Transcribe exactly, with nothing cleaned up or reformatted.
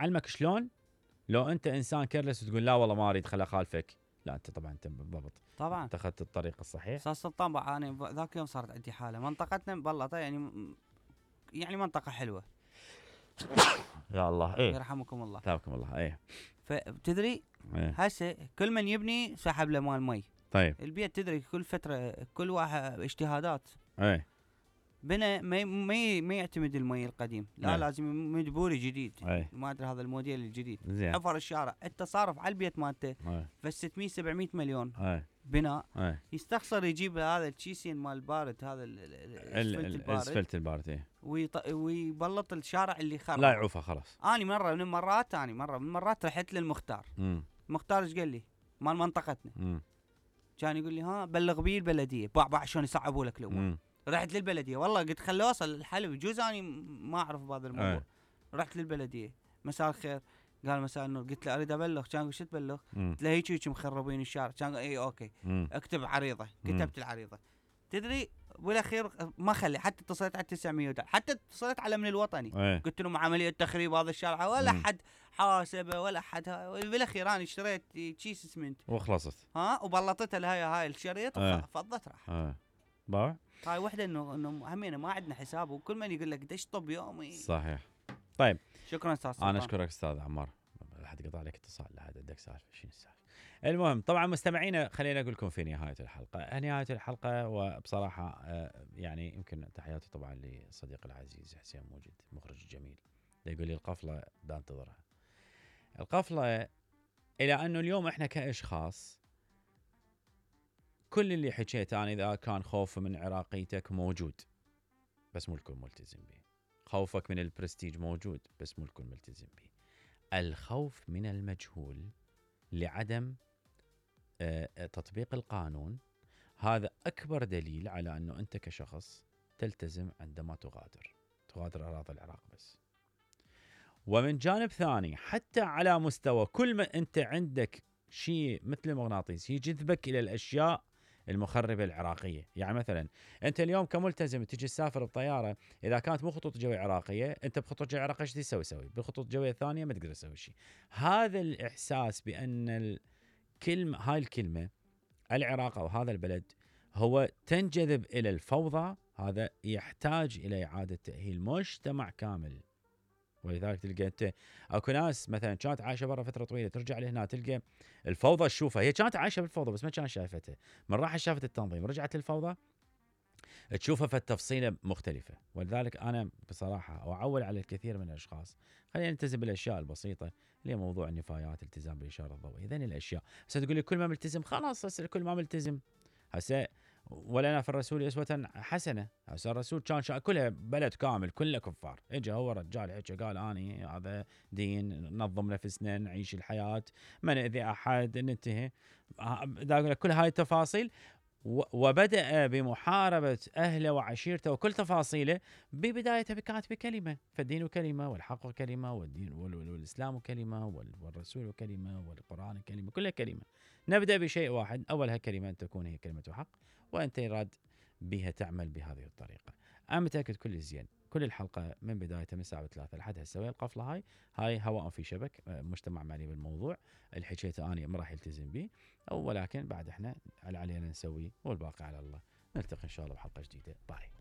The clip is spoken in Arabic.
يعلمك شلون. لو انت انسان كيرلس وتقول لا والله ما اريد خل اخالفك، لا انت طبعا انت بالضبط طبعا اتخذت الطريق الصحيح. استاذ سلطان بقى انا ب- ذاك اليوم صارت عندي حاله منطقتنا بلطه يعني م- يعني منطقه حلوه يا الله ايه يرحمكم الله. ثابكم الله ايه فتدري ايه هسه كل من يبني سحب له مال مي. طيب البيت تدري كل فتره كل واحد اجتهادات. ايه بنى ما ما ما يعتمد المي القديم، لا أي. لازم يمد بوري جديد. ايه ما ادري هذا الموديل الجديد. زين حفر الشارع انت صارف على البيت مالته ايه بس ستمية سبعمية مليون ايه بناء. ايه يستخسر يجيب هذا التشيسين مال البارد هذا ال- ال- ال- الاسفلت ال- البارد الاسفلت البارد ايه ويط... ويبلط الشارع اللي خرب. لا يعوفه خلاص. اني مره من المرات اني مره من المرات رحت للمختار. امم المختار ايش قال لي؟ مال منطقتنا. امم كان يقول لي ها بلغ بي البلديه باع باع شلون يصعبوا لك الامور. امم رحت للبلديه والله قلت خلي اوصل الحل بجوز اني ما اعرف بهذا الموضوع. أي. رحت للبلديه مساء الخير قال مساء النور قلت له اريد ابلغ كان يقول شو تبلغ؟ امم قلت له هيك هيك مخربين الشارع كان اي اوكي امم اكتب عريضه مم. كتبت العريضه. تدري بالاخير ما خلي حتى اتصلت على تسعمية ودع. حتى اتصلت على من الوطني ايه قلت لهم عمليه تخريب هذا الشارع ولا مم. حد حاسبه ولا حد ها- بالاخير انا اشتريت كيس اسمنت وخلصت. ها وبلطتها لهاي هاي الشريط إيه. وفضت راح. ايه باع هاي وحده انه انه همينه ما عندنا حساب وكل من يقول لك دش طب يومي. صحيح. طيب شكرا استاذ انا سلطان. اشكرك استاذ عمار. حد قطع عليك اتصال لا حد عندك سالفه شنو السالفه. المهم طبعا مستمعينا خلينا اقول لكم في نهايه الحلقه نهايه الحلقه وبصراحه آه، يعني يمكن تحياتي طبعا لصديقي العزيز حسين موجد مخرج جميل يقول لي القفله دا انتظرها. القفله الى انه اليوم احنا كاشخاص كل اللي حكيته انا اذا كان خوف من عراقيتك موجود بس مو الكل ملتزم به. خوفك من البرستيج موجود بس مو الكل ملتزم به. الخوف من المجهول لعدم آه، تطبيق القانون هذا أكبر دليل على أنه أنت كشخص تلتزم عندما تغادر تغادر أراضي العراق بس. ومن جانب ثاني حتى على مستوى كل ما أنت عندك شيء مثل المغناطيس يجذبك إلى الأشياء المخربة العراقية. يعني مثلا أنت اليوم كملتزم تجي تسافر بطيارة إذا كانت مو خطوط جوية عراقية أنت بخطوط جوية عراقية شو تسوي سوي بخطوط جوية ثانية ما تقدر تسوي شيء. هذا الإحساس بأن الكلمة هاي الكلمة العراق أو هذا البلد هو تنجذب إلى الفوضى هذا يحتاج إلى إعادة تأهيل مجتمع كامل. ولذلك تلقى انت اكو ناس مثلا كانت عايشه برا فتره طويله ترجع لهنا تلقى الفوضى تشوفها. هي كانت عايشه بالفوضى بس ما كانت شايفتها. من راح شافت التنظيم رجعت للفوضى تشوفها في التفصيله مختلفه. ولذلك انا بصراحه اعول على الكثير من الاشخاص خلينا نلتزم بالاشياء البسيطه اللي هي موضوع النفايات التزام بالاشاره الضوئيه ذني الاشياء. هسه تقول لي كل ما ملتزم خلاص هسه كل ما ملتزم. هسه ولنا في الرسول اسوة حسنه. هسه الرسول كان شا... كلها بلد كامل كله كفار اجى هو رجال حكى قال اني هذا دين ننظم نفسنا نعيش الحياه ما ناذي احد ننتهي. دا اقول لك كل هاي التفاصيل وبدأ بمحاربة أهله وعشيرته وكل تفاصيله. ببدايته كانت بكلمة فالدين كلمة والحق كلمة والدين والإسلام كلمة والرسول كلمة والقرآن كلمة كلها كلمة. نبدأ بشيء واحد أولها كلمة أن تكون هي كلمة حق وأنت يراد بها تعمل بهذه الطريقة. أنا متأكد كل زين كل الحلقة من بدايتها من الساعة ثلاثة لحد هالسوية القفلة هاي هاي هواء في شبك مجتمع معني بالموضوع اللي حكيته أنا ما راح يلتزم به ولكن بعد احنا على علينا نسوي والباقي على الله. نلتقي إن شاء الله بحلقة جديدة. باي.